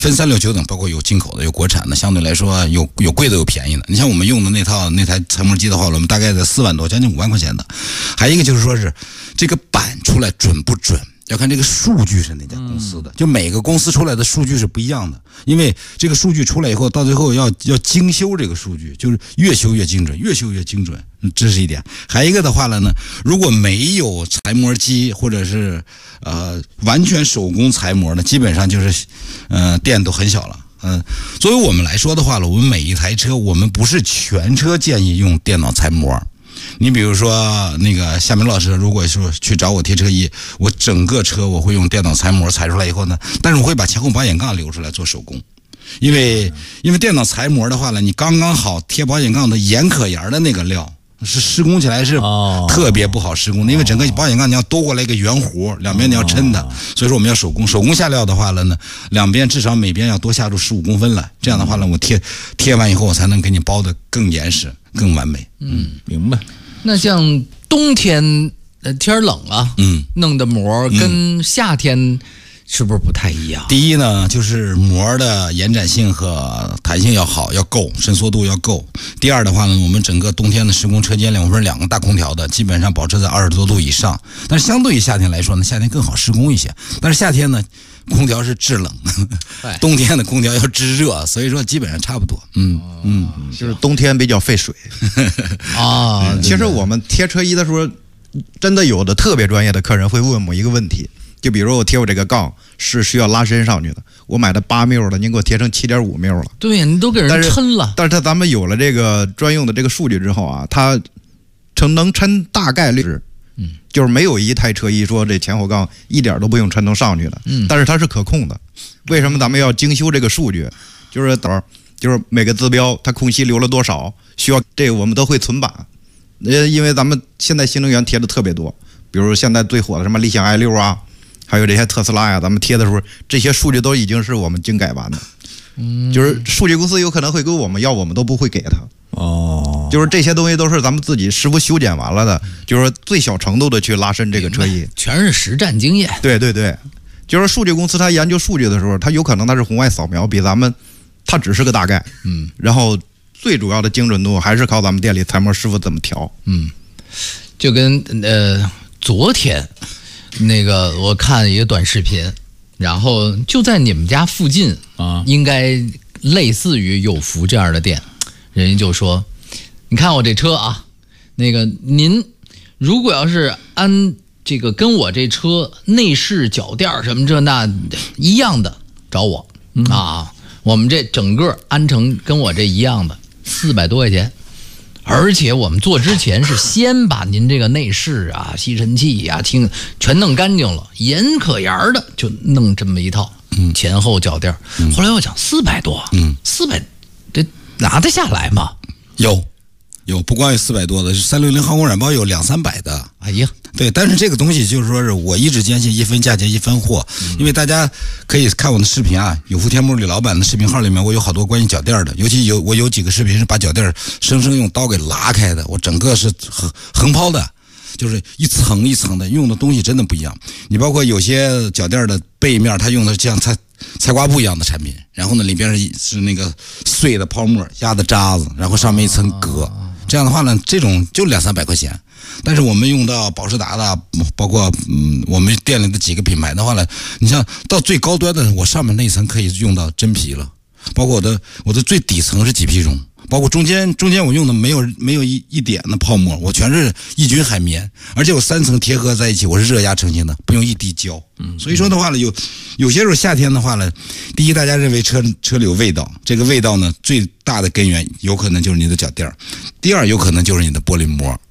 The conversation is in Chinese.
分3、6、9等，包括有进口的，有国产的，相对来说有贵的有便宜的。你像我们用的那台裁模机的话，我们大概在4万多，将近5万块钱的。还有一个就是说是这个板出来准不准，要看这个数据是哪家公司的，就每个公司出来的数据是不一样的，因为这个数据出来以后，到最后要精修这个数据，就是越修越精准，越修越精准，这是一点。还一个的话呢，如果没有裁模机或者是完全手工裁模的，基本上就是店都很小了。作为我们来说的话了，我们每一台车，我们不是全车建议用电脑裁模。你比如说那个夏明老师，如果说去找我贴车衣，我整个车我会用电脑裁模裁出来以后呢，但是我会把前后保险杠留出来做手工，因为电脑裁模的话呢，你刚刚好贴保险杠的沿可沿的那个料，是施工起来是特别不好施工的，因为整个保险杠你要多过来一个圆弧，两边你要抻的，所以说我们要手工下料的话了呢，两边至少每边要多下出15公分来，这样的话呢，我贴完以后我才能给你包的更严实更完美。 明白。那像冬天天冷了，弄的膜跟夏天是不是不太一样？ 第一呢，就是膜的延展性和弹性要好，要够，伸缩度要够。第二的话呢，我们整个冬天的施工车间里，我们是2个大空调的，基本上保持在20多度以上。但是相对于夏天来说呢，夏天更好施工一些。但是夏天呢，空调是制冷，冬天的空调要制热，所以说基本上差不多。 就是冬天比较费水啊。 其实我们贴车衣的时候，真的有的特别专业的客人会问我一个问题，就比如我贴我这个杠是需要拉伸上去的，我买的8缪的，您给我贴成7.5缪了。 对呀，你都给人抻了。 但是咱们有了这个专用的这个数据之后啊，它能抻大概率是。就是没有一台车衣说这前后杠一点都不用抻能上去的，但是它是可控的。为什么咱们要精修这个数据？就是每个字标它空隙留了多少，需要这个我们都会存版。因为咱们现在新能源贴的特别多，比如现在最火的什么理想 i6 啊，还有这些特斯拉呀，咱们贴的时候这些数据都已经是我们精改完的。就是数据公司有可能会跟我们要，我们都不会给他。就是这些东西都是咱们自己师傅修剪完了的，就是说最小程度的去拉伸这个车衣， 全是实战经验。 对，就是数据公司他研究数据的时候，他有可能他是红外扫描，比咱们他只是个大概，然后最主要的精准度还是靠咱们店里裁模师傅怎么调。 就跟昨天那个我看一个短视频，然后就在你们家附近啊，应该类似于有福这样的店，人家就说，你看我这车啊，那个您如果要是安这个跟我这车内饰脚垫什么这那一样的，找我啊，我们这整个安成跟我这一样的400多块钱。而且我们做之前是先把您这个内饰啊、吸尘器啊、全弄干净了，沿可沿的就弄这么一套，前后脚垫。后来我讲400多，400这拿得下来吗？ 有，不光有400多的，360航空软包有200-300的。 哎呀， 对，但是这个东西就是说是我一直坚信一分价钱一分货，因为大家可以看我的视频啊，有福天幕李老板的视频号里面，我有好多关于脚垫的，尤其我有几个视频是把脚垫生生用刀给拉开的，我整个是横抛的，就是一层一层的，用的东西真的不一样。你包括有些脚垫的背面，它用的像菜瓜布一样的产品，然后呢里边是那个碎的泡沫压的渣子，然后上面一层革。这样的话呢，这种就200-300块钱，但是我们用到保时达的，包括我们店里的几个品牌的话呢，你像到最高端的，我上面那一层可以用到真皮了，包括我的最底层是麂皮绒，包括中间我用的没有一点的泡沫，我全是抑菌海绵，而且我3层贴合在一起，我是热压成型的，不用一滴胶。所以说的话呢，有些时候夏天的话呢，第一大家认为车里有味道，这个味道呢最大的根源有可能就是你的脚垫，第二有可能就是你的玻璃膜。